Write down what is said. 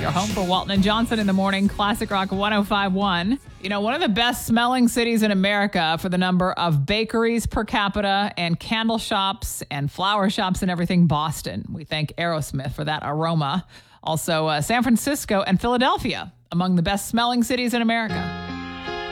Your home for Walton and Johnson in the morning. Classic Rock 105.1. You know, one of the best smelling cities in America for the number of bakeries per capita and candle shops and flower shops and everything, Boston. We thank Aerosmith for that aroma. Also, San Francisco and Philadelphia among the best smelling cities in America.